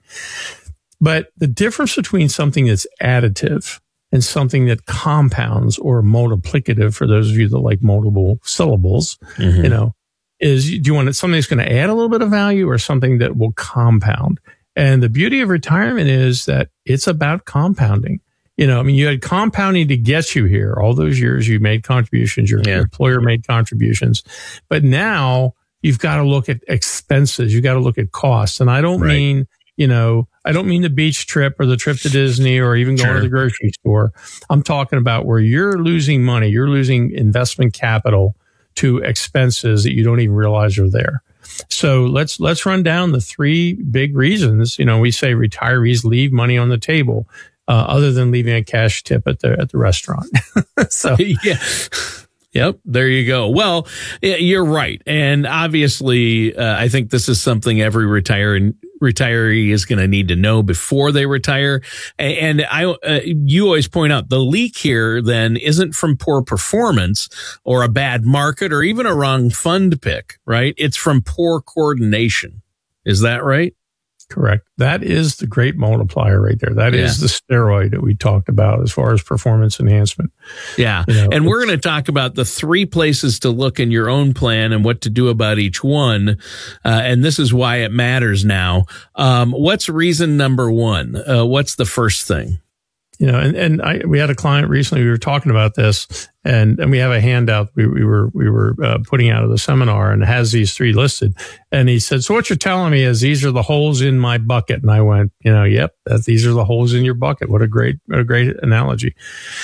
But the difference between something that's additive and something that compounds or multiplicative, for those of you that like multiple syllables, mm-hmm. you know, is do you want something that's going to add a little bit of value or something that will compound? And the beauty of retirement is that it's about compounding. You know, I mean, you had compounding to get you here. All those years you made contributions, your yeah. employer made contributions. But now you've got to look at expenses. You've got to look at costs. And I don't right. mean, you know, I don't mean the beach trip or the trip to Disney or even going sure. to the grocery store. I'm talking about where you're losing money. You're losing investment capital to expenses that you don't even realize are there. So let's, let's run down the three big reasons. You know, we say retirees leave money on the table. Uh, other than leaving a cash tip at the at the restaurant. So yeah. Yep. There you go. Well, you're right. And obviously, uh, I think this is something every retire, retiree is going to need to know before they retire. And I, uh, you always point out the leak here then isn't from poor performance or a bad market or even a wrong fund pick, right? It's from poor coordination. Is that right? Correct. That is the great multiplier right there. That yeah. is the steroid that we talked about as far as performance enhancement. Yeah. You know, and we're going to talk about the three places to look in your own plan and what to do about each one. Uh, and this is why it matters now. Um, what's reason number one? Uh, what's the first thing? You know, and, and I, we had a client recently, we were talking about this, and, and we have a handout we, we were, we were uh, putting out of the seminar, and it has these three listed. And he said, so what you're telling me is these are the holes in my bucket. And I went, you know, yep, that, these are the holes in your bucket. What a great, what a great analogy.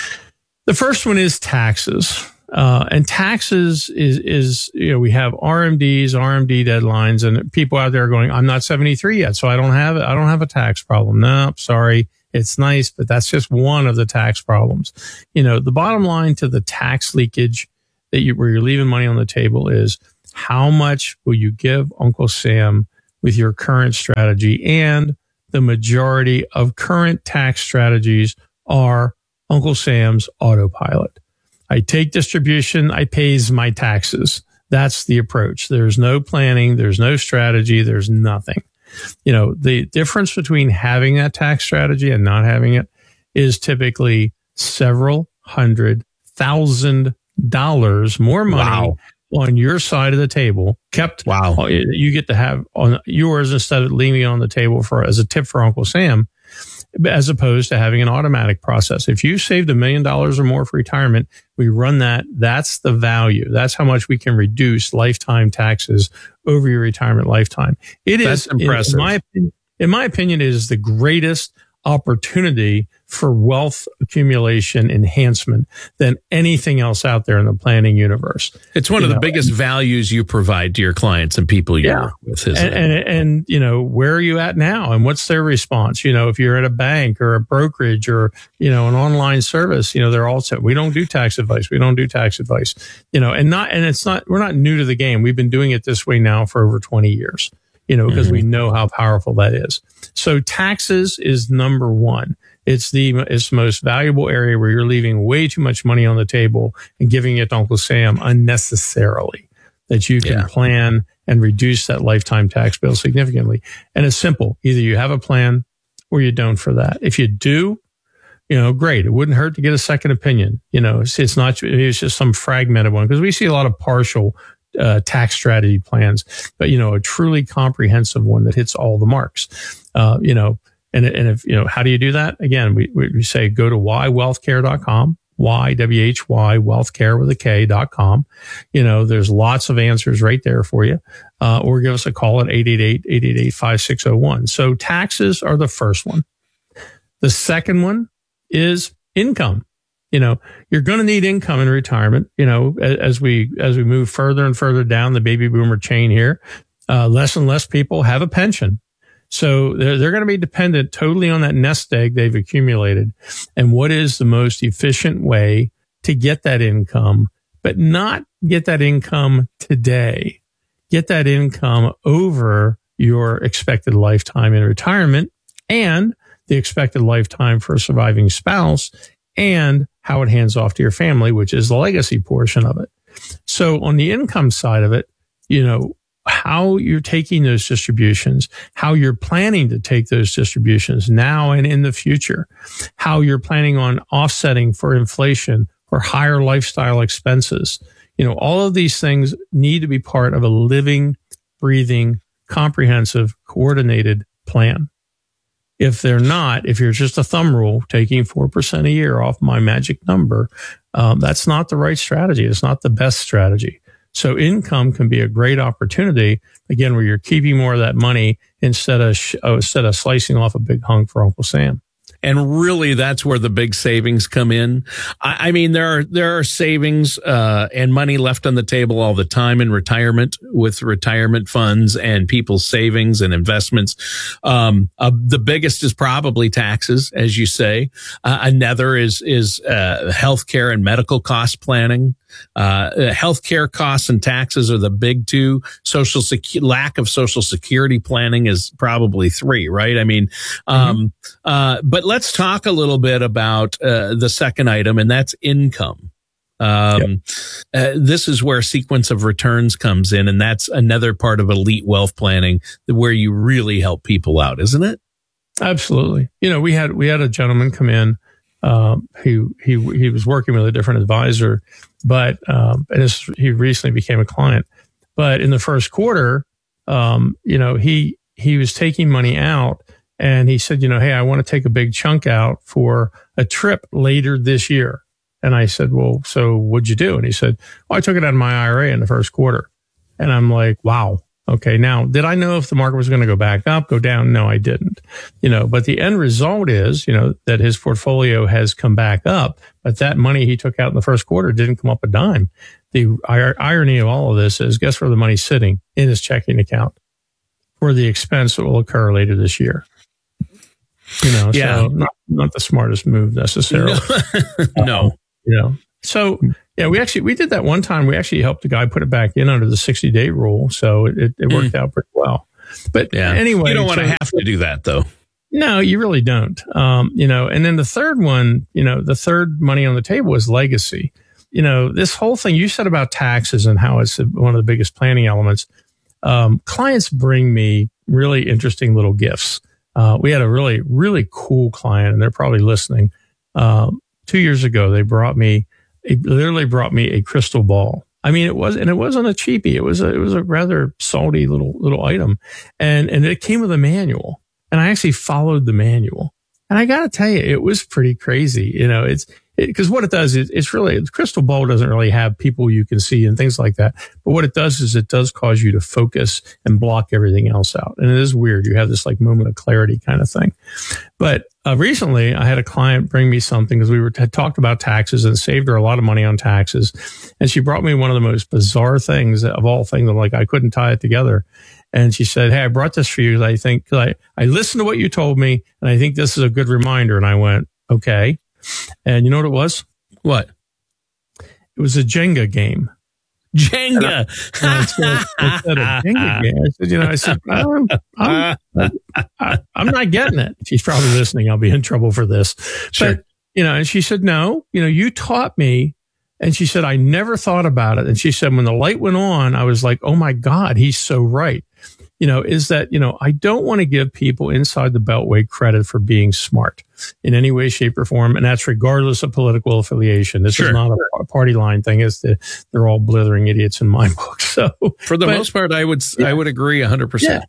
The first one is taxes. Uh, and taxes is, is, you know, we have R M Ds, R M D deadlines, and people out there are going, I'm not seventy-three yet, so I don't have, I don't have a tax problem. No, sorry. It's nice, but that's just one of the tax problems. You know, the bottom line to the tax leakage that you, where you're leaving money on the table is how much will you give Uncle Sam with your current strategy? And the majority of current tax strategies are Uncle Sam's autopilot. I take distribution, I pays my taxes. That's the approach. There's no planning. There's no strategy. There's nothing. You know, the difference between having that tax strategy and not having it is typically several hundred thousand dollars more money wow. on your side of the table kept. Wow. You get to have on yours instead of leaving it on the table for as a tip for Uncle Sam, as opposed to having an automatic process. If you saved a million dollars or more for retirement, we run that. That's the value. That's how much we can reduce lifetime taxes over your retirement lifetime. It That's is impressive. In my opinion, in my opinion, it is the greatest opportunity for wealth accumulation enhancement than anything else out there in the planning universe. It's one you of know, the biggest values you provide to your clients and people you yeah. work with. Isn't and, it? and, and, you know, where are you at now? And what's their response? You know, if you're at a bank or a brokerage or, you know, an online service, you know, they're all said, we don't do tax advice. We don't do tax advice, you know, and not, and it's not, we're not new to the game. We've been doing it this way now for over twenty years, you know, because mm-hmm. we know how powerful that is. So taxes is number one. It's the, it's the most valuable area where you're leaving way too much money on the table and giving it to Uncle Sam unnecessarily, that you can Yeah. plan and reduce that lifetime tax bill significantly. And it's simple. Either you have a plan or you don't for that. If you do, you know, great. It wouldn't hurt to get a second opinion. You know, it's, it's not, it's just some fragmented one, because we see a lot of partial uh, tax strategy plans, but, you know, a truly comprehensive one that hits all the marks, uh, you know, and, and if, you know, how do you do that? Again, we, we say go to why wealth care dot com, Y W H Y wealthcare with a K dot com. You know, there's lots of answers right there for you. Uh, or give us a call at eight eight eight, eight eight eight, five six zero one. So taxes are the first one. The second one is income. You know, you're going to need income in retirement. You know, as we, as we move further and further down the baby boomer chain here, uh, less and less people have a pension. So they're, they're going to be dependent totally on that nest egg they've accumulated. And what is the most efficient way to get that income, but not get that income today? Get that income over your expected lifetime in retirement and the expected lifetime for a surviving spouse and how it hands off to your family, which is the legacy portion of it. So on the income side of it, you know, how you're taking those distributions, how you're planning to take those distributions now and in the future, how you're planning on offsetting for inflation or higher lifestyle expenses. You know, all of these things need to be part of a living, breathing, comprehensive, coordinated plan. If they're not, if you're just a thumb rule, taking four percent a year off my magic number, um, that's not the right strategy. It's not the best strategy. So income can be a great opportunity, again, where you're keeping more of that money instead of, sh- oh, instead of slicing off a big hunk for Uncle Sam. And really, that's where the big savings come in. I, I mean, there are there are savings uh, and money left on the table all the time in retirement with retirement funds and people's savings and investments. Um, uh, the biggest is probably taxes, as you say. Uh, another is is uh, healthcare and medical cost planning. Uh, healthcare costs and taxes are the big two. Social secu- lack of social security planning is probably three, right? I mean, um, mm-hmm. uh, but let's talk a little bit about uh, the second item, and that's income. Um, yep. uh, this is where sequence of returns comes in, and that's another part of elite wealth planning where you really help people out, isn't it? Absolutely. You know, we had we had a gentleman come in. Um, he he he was working with a different advisor, but um, and this, he recently became a client. But in the first quarter, um, you know, he he was taking money out And he said, you know, hey, I want to take a big chunk out for a trip later this year. And I said, well, so what'd you do? And he said, well, I took it out of my I R A in the first quarter. And I'm like, wow. Okay. Now, did I know if the market was going to go back up, go down? No, I didn't. You know, but the end result is, you know, that his portfolio has come back up, but that money he took out in the first quarter didn't come up a dime. The irony of all of this is, guess where the money's sitting? In his checking account for the expense that will occur later this year. You know, yeah. so not, not the smartest move necessarily. No. no. You know, so yeah, we actually, we did that one time. We actually helped the guy put it back in under the sixty day rule. So it, it worked mm. out pretty well. But yeah. anyway, you don't want to so, have to do that though. No, you really don't. Um, you know, and then the third one, you know, the third money on the table is legacy. You know, this whole thing you said about taxes and how it's one of the biggest planning elements. Um, clients bring me really interesting little gifts. Uh, we had a really, really cool client, and they're probably listening. Um, two years ago, they brought me, it literally brought me a crystal ball. I mean, it was, and it wasn't a cheapie. It was a, it was a rather salty little, little item. And, and it came with a manual, and I actually followed the manual. And I got to tell you, it was pretty crazy. You know, it's, because what it does is it's really, the crystal ball doesn't really have people you can see and things like that. But what it does is it does cause you to focus and block everything else out. And it is weird. You have this like moment of clarity kind of thing. But uh, recently I had a client bring me something because we were had talked about taxes and saved her a lot of money on taxes. And she brought me one of the most bizarre things of all things. Like I couldn't tie it together. And she said, hey, I brought this for you. I think, cause I, I listened to what you told me, and I think this is a good reminder. And I went, okay. And you know what it was? What? It was a Jenga game. Jenga. And I, and I said, I said a Jenga game. I said, you know, I said, I'm, I'm, I, I'm not getting it. She's probably listening. I'll be in trouble for this. Sure. But, you know, and she said, no, you know, you taught me. And she said, I never thought about it. And she said, when the light went on, I was like, oh my God, he's so right. You know, is that, you know, I don't want to give people inside the Beltway credit for being smart in any way, shape, or form. And that's regardless of political affiliation. This sure. is not a party line thing. It's the, they're all blithering idiots in my book. So for the but, most part, I would, yeah. I would agree a hundred percent.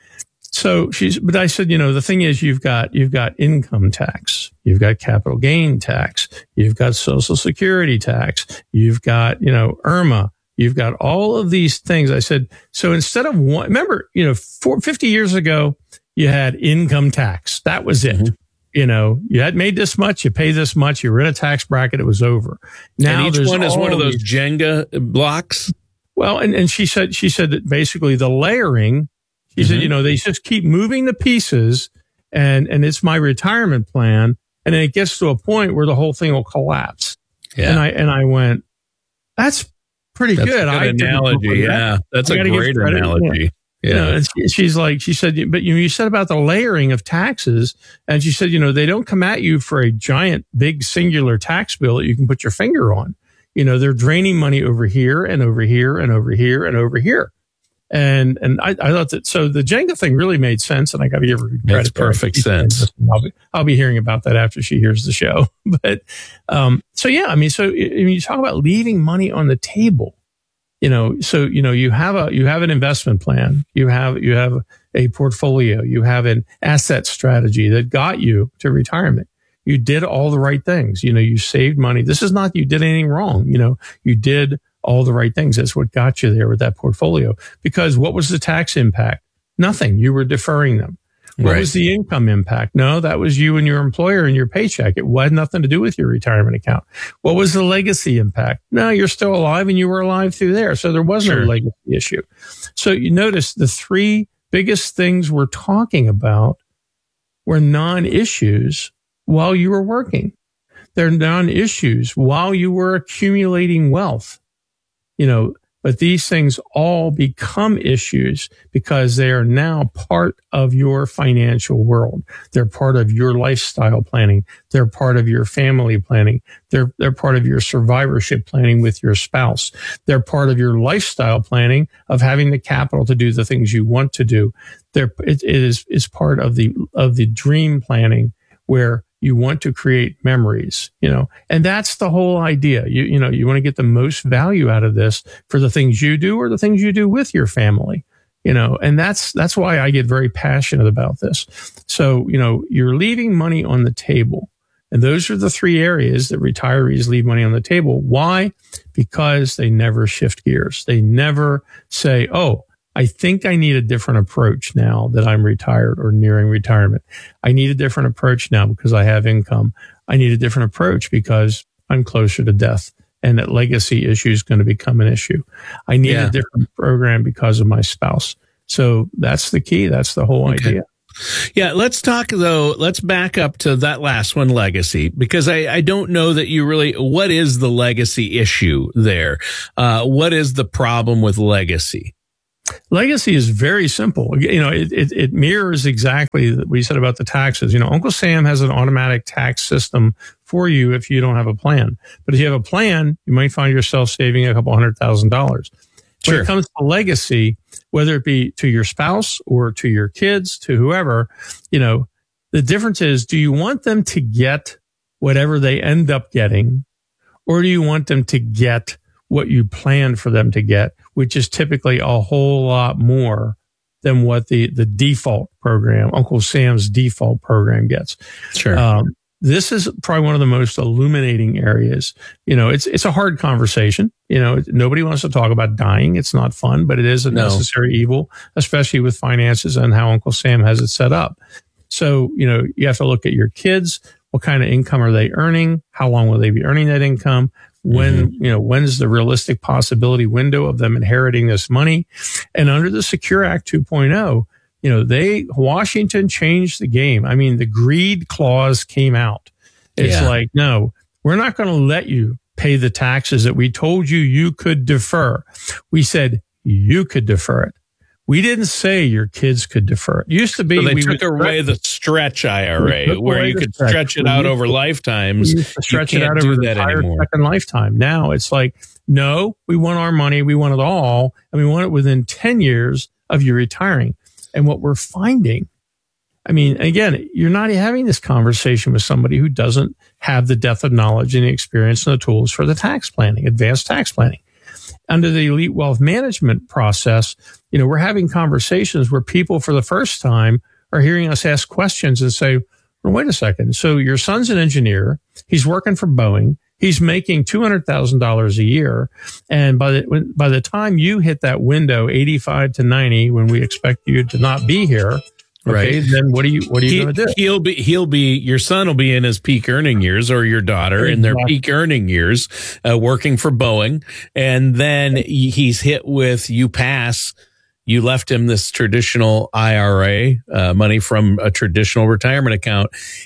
So she's, but I said, you know, the thing is you've got, you've got income tax, you've got capital gain tax, you've got social security tax, you've got, you know, I R M A. You've got all of these things. I said, so instead of one, remember, you know, four, fifty years ago, you had income tax. That was it. Mm-hmm. You know, you had made this much, you pay this much, you were in a tax bracket, it was over. Now and each one is one of those these, Jenga blocks. Well, and, and she said, she said that basically the layering, she mm-hmm. said, you know, they just keep moving the pieces, and, and it's my retirement plan. And then it gets to a point where the whole thing will collapse. Yeah. And I, and I went, that's pretty that's good. A good I analogy. Yeah. That's a great analogy. Yeah. You know, and she, she's like, she said, but you know, you said about the layering of taxes, and she said, you know, they don't come at you for a giant, big, singular tax bill that you can put your finger on. You know, they're draining money over here and over here and over here and over here. And, and I, I thought that, so the Jenga thing really made sense, and I got to give her credit. Makes perfect sense. I'll be, I'll be hearing about that after she hears the show. But, um, so yeah, I mean, so I mean, you talk about leaving money on the table, you know, so, you know, you have a, you have an investment plan, you have, you have a portfolio, you have an asset strategy that got you to retirement. You did all the right things. You know, you saved money. This is not, you did anything wrong. You know, you did all the right things. That's what got you there with that portfolio. Because what was the tax impact? Nothing. You were deferring them. What right. was the income impact? No, that was you and your employer and your paycheck. It had nothing to do with your retirement account. What was the legacy impact? No, you're still alive, and you were alive through there. So there was sure. no legacy issue. So you notice the three biggest things we're talking about were non-issues while you were working. They're non-issues while you were accumulating wealth. You know, but these things all become issues because they are now part of your financial world. They're part of your lifestyle planning. They're part of your family planning. They're, they're part of your survivorship planning with your spouse. They're part of your lifestyle planning of having the capital to do the things you want to do. They're, it, it is, is part of the, of the dream planning where you want to create memories, you know, and that's the whole idea. You, you know, you want to get the most value out of this for the things you do or the things you do with your family. You know, and that's, that's why I get very passionate about this. So, you know, you're leaving money on the table. And those are the three areas that retirees leave money on the table. Why? Because they never shift gears. They never say, oh, I think I need a different approach now that I'm retired or nearing retirement. I need a different approach now because I have income. I need a different approach because I'm closer to death and that legacy issue is going to become an issue. I need Yeah. a different program because of my spouse. So that's the key. That's the whole Okay. idea. Yeah, let's talk though. Let's back up to that last one, legacy, because I, I don't know that you really, what is the legacy issue there? Uh, what is the problem with legacy? Legacy is very simple. You know, it, it, it mirrors exactly what we said about the taxes. You know, Uncle Sam has an automatic tax system for you if you don't have a plan. But if you have a plan, you might find yourself saving a couple hundred thousand dollars. When Sure. it comes to legacy, whether it be to your spouse or to your kids, to whoever, you know, the difference is, do you want them to get whatever they end up getting, or do you want them to get what you planned for them to get, which is typically a whole lot more than what the, the default program, Uncle Sam's default program gets. Sure. Um, this is probably one of the most illuminating areas. You know, it's, it's a hard conversation. You know, nobody wants to talk about dying. It's not fun, but it is a No. necessary evil, especially with finances and how Uncle Sam has it set up. So, you know, you have to look at your kids. What kind of income are they earning? How long will they be earning that income? When, mm-hmm. you know, when's the realistic possibility window of them inheriting this money? And under the Secure Act two point oh, you know, they, Washington changed the game. I mean, the greed clause came out. It's Yeah. like, no, we're not going to let you pay the taxes that we told you you could defer. We said you could defer it. We didn't say your kids could defer it. It used to be So they we took would away the stretch I R We A, took where away you the could stretch. stretch it We out used over to- lifetimes. We used to stretch you it can't out do over the that entire anymore. second lifetime. Now it's like, no, we want our money. We want it all. And we want it within ten years of you retiring. And what we're finding, I mean, again, you're not having this conversation with somebody who doesn't have the depth of knowledge and the experience and the tools for the tax planning, advanced tax planning. Under the elite wealth management process, you know, we're having conversations where people for the first time are hearing us ask questions and say, well, wait a second. So your son's an engineer. He's working for Boeing. He's making two hundred thousand dollars a year. And by the, when, by the time you hit that window, eighty-five to ninety, when we expect you to not be here, okay, Right. then what are you, what are you He, going to do? he'll be, he'll be, your son will be in his peak earning years, or your daughter in their Exactly. peak earning years, uh, working for Boeing. And then he- he's hit with, you pass, you left him this traditional I R A, uh, money from a traditional retirement account.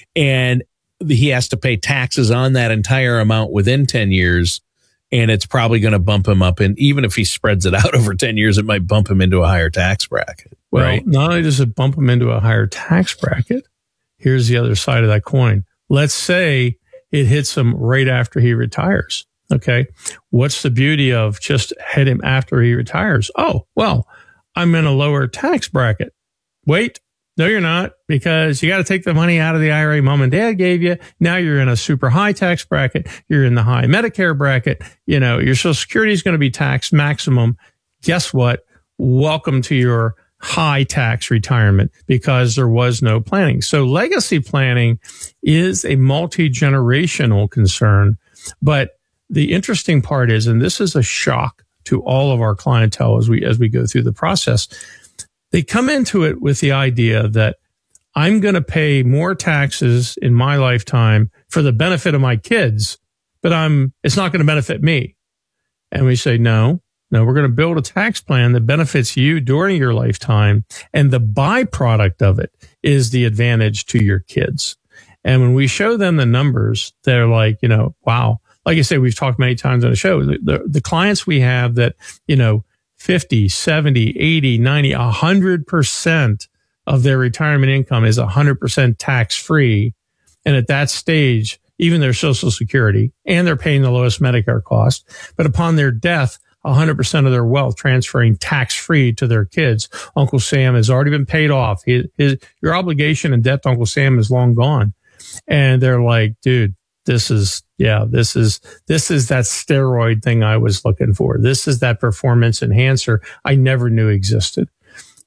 And he has to pay taxes on that entire amount within ten years. And it's probably going to bump him up. And even if he spreads it out over ten years, it might bump him into a higher tax bracket. Well, right. not only does it bump him into a higher tax bracket, here's the other side of that coin. Let's say it hits him right after he retires. Okay. What's the beauty of just hit him after he retires? Oh, well, I'm in a lower tax bracket. Wait, no, you're not, because you got to take the money out of the I R A mom and dad gave you. Now you're in a super high tax bracket. You're in the high Medicare bracket. You know, your Social Security is going to be taxed maximum. Guess what? Welcome to your high tax retirement, because there was no planning. So legacy planning is a multi-generational concern. But the interesting part is, and this is a shock to all of our clientele as we, as we go through the process, they come into it with the idea that I'm going to pay more taxes in my lifetime for the benefit of my kids, but I'm, it's not going to benefit me. And we say, no, no, we're going to build a tax plan that benefits you during your lifetime. And the byproduct of it is the advantage to your kids. And when we show them the numbers, they're like, you know, wow. Like I say, we've talked many times on the show, the, the, the clients we have that, you know, fifty, seventy, eighty, ninety, one hundred percent of their retirement income is one hundred percent tax free. And at that stage, even their Social Security, and they're paying the lowest Medicare cost, but upon their death, one hundred percent of their wealth transferring tax free to their kids. Uncle Sam has already been paid off. His, his, your obligation and debt to Uncle Sam is long gone. And they're like, dude, this is, yeah, this is, this is that steroid thing I was looking for. This is that performance enhancer I never knew existed.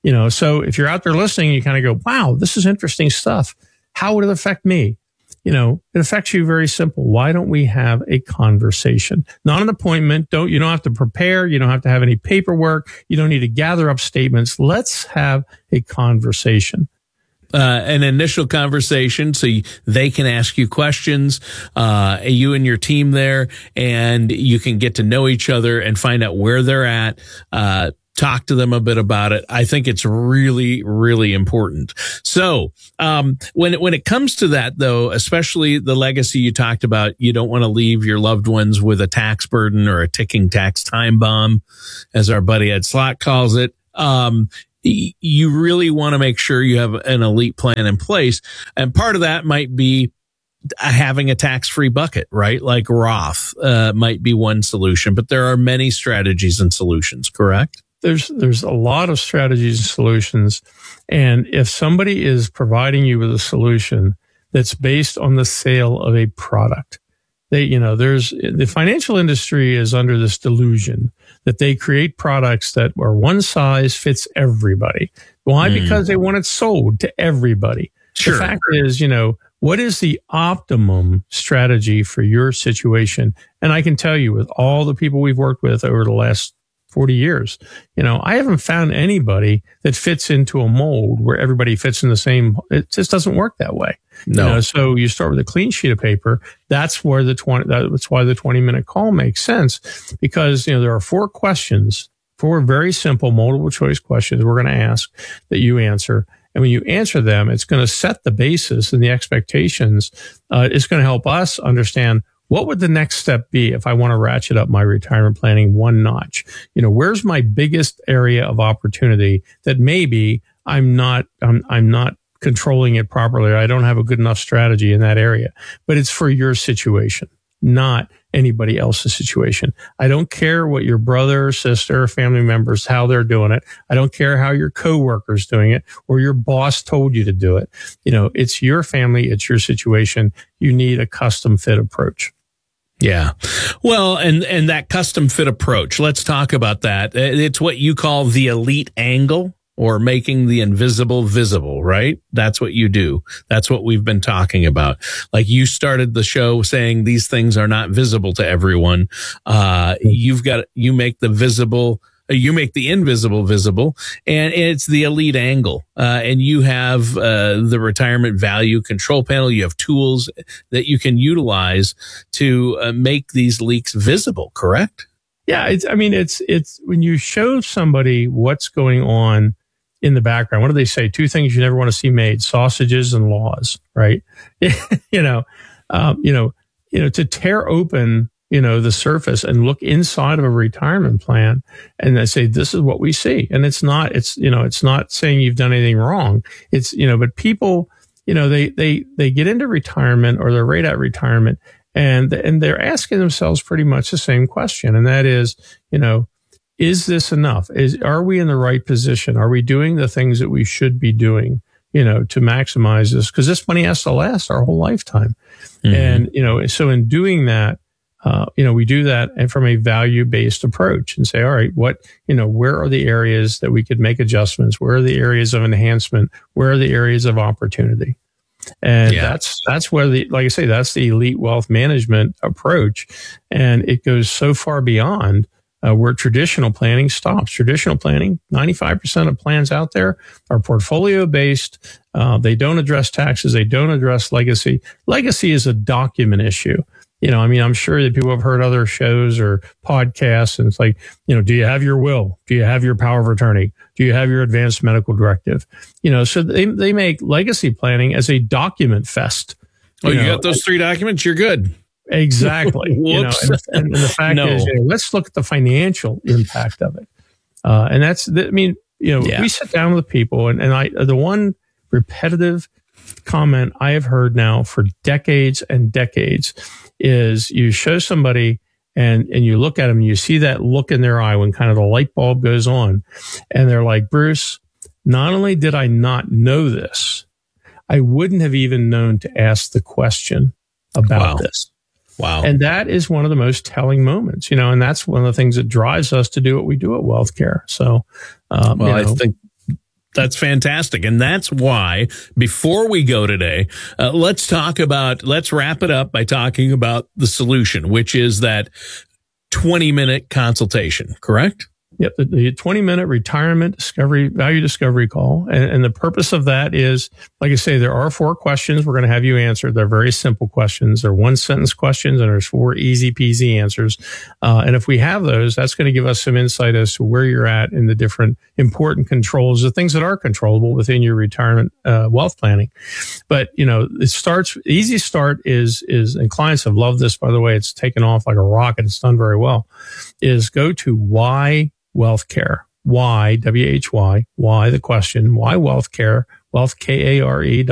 You know, so if you're out there listening, you kind of go, wow, this is interesting stuff. How would it affect me? You know, it affects you very simple. Why don't we have a conversation? Not an appointment. Don't, you don't have to prepare. You don't have to have any paperwork. You don't need to gather up statements. Let's have a conversation. Uh, an initial conversation so you, they can ask you questions, uh, you and your team there, and you can get to know each other and find out where they're at, uh, talk to them a bit about it. I think it's really, really important. So, um, when it, when it comes to that though, especially the legacy you talked about, you don't want to leave your loved ones with a tax burden or a ticking tax time bomb, as our buddy Ed Slott calls it. Um, you really want to make sure you have an elite plan in place. And part of that might be having a tax-free bucket, right? Like Roth, uh, might be one solution, but there are many strategies and solutions, correct? There's, there's a lot of strategies and solutions. And if somebody is providing you with a solution that's based on the sale of a product, they, you know, there's the financial industry is under this delusion that they create products that are one size fits everybody. Why? Mm. Because they want it sold to everybody. Sure. The fact is, you know, what is the optimum strategy for your situation? And I can tell you, with all the people we've worked with over the last forty years, you know, I haven't found anybody that fits into a mold where everybody fits in the same. It just doesn't work that way. No. You know, so you start with a clean sheet of paper. That's where the twenty, that's why the twenty minute call makes sense, because, you know, there are four questions, four very simple multiple choice questions we're going to ask that you answer. And when you answer them, it's going to set the basis and the expectations. Uh, it's going to help us understand what would the next step be if I want to ratchet up my retirement planning one notch. You know, where's my biggest area of opportunity that maybe I'm not, I'm, I'm not controlling it properly. I don't have a good enough strategy in that area, but it's for your situation, not anybody else's situation. I don't care what your brother, sister, family members, how they're doing it. I don't care how your coworker's doing it or your boss told you to do it. You know, it's your family. It's your situation. You need a custom fit approach. Yeah. Well, and, and that custom fit approach, let's talk about that. It's what you call the elite angle, or making the invisible visible, right? That's what you do. That's what we've been talking about. Like, you started the show saying these things are not visible to everyone. Uh, you've got, you make the visible, you make the invisible visible, and it's the elite angle. Uh, and you have, uh, the retirement value control panel. You have tools that you can utilize to uh, make these leaks visible, correct? Yeah. It's, I mean, it's, it's when you show somebody what's going on in the background. What do they say? Two things you never want to see made: sausages and laws, right? you know, um, you know, you know, to tear open, you know, the surface and look inside of a retirement plan and they say, this is what we see. And it's not, it's, you know, it's not saying you've done anything wrong. It's, you know, but people, you know, they, they, they get into retirement, or they're right at retirement, and, and they're asking themselves pretty much the same question. And that is, you know, is this enough? Is, are we in the right position? Are we doing the things that we should be doing, you know, to maximize this? Because this money has to last our whole lifetime. Mm-hmm. And, you know, so in doing that, uh, you know, we do that and from a value-based approach and say, all right, what, you know, where are the areas that we could make adjustments? Where are the areas of enhancement? Where are the areas of opportunity? And yeah. that's, that's where the, like I say, that's the elite wealth management approach. And it goes so far beyond Uh, where traditional planning stops. Traditional planning, ninety-five percent of plans out there are portfolio based. Uh, they don't address taxes. They don't address legacy. Legacy is a document issue. You know, I mean, I'm sure that people have heard other shows or podcasts, and it's like, you know, do you have your will? Do you have your power of attorney? Do you have your advanced medical directive? You know, so they, they make legacy planning as a document fest. Oh, you, you know, got those three documents? You're good. Exactly. you know, and, and, and the fact no. is, you know, let's look at the financial impact of it. Uh, and that's, I mean, you know, yeah. we sit down with people, and, and I, the one repetitive comment I have heard now for decades and decades is, you show somebody and, and you look at them and you see that look in their eye when kind of the light bulb goes on, and they're like, Bruce, not only did I not know this, I wouldn't have even known to ask the question about wow. this. Wow. And that is one of the most telling moments, you know, and that's one of the things that drives us to do what we do at WealthCare. So, um, well, you know, I think That's fantastic. And that's why, before we go today, uh, let's talk about, let's wrap it up by talking about the solution, which is that twenty minute consultation, correct? Yep, the, the twenty minute retirement discovery, value discovery call. And, and the purpose of that is, like I say, there are four questions we're going to have you answer. They're very simple questions. They're one sentence questions, and there's four easy peasy answers. Uh, and if we have those, that's going to give us some insight as to where you're at in the different important controls, the things that are controllable within your retirement uh, wealth planning. But, you know, it starts, easy start is, is, and clients have loved this, by the way, it's taken off like a rocket. It's done very well, is go to why Wealth Care. Why, W H Y, why the question, why Wealth Care, wealth, K A R E